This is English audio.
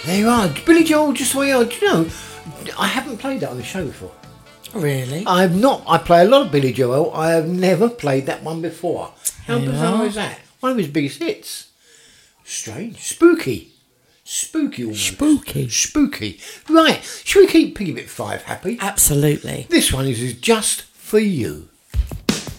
There you are. Billy Joel, Just the Way You Are. Do you know, I haven't played that on the show before. Really? I have not. I play a lot of Billy Joel. I have never played that one before. How bizarre is that? One of his biggest hits. Strange. Spooky. Spooky almost. Spooky. Right. Should we keep Piggy Bit 5 happy? Absolutely. This one is Just For You.